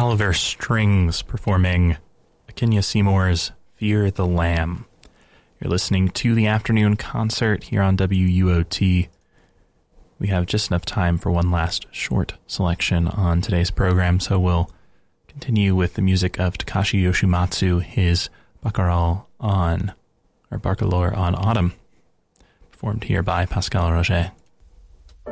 Calaver Strings performing Akinya Seymour's Fear the Lamb. You're listening to the afternoon concert here on WUOT. We have just enough time for one last short selection on today's program, so we'll continue with the music of Takashi Yoshimatsu, his Baccalaureate on Autumn, performed here by Pascal Roger.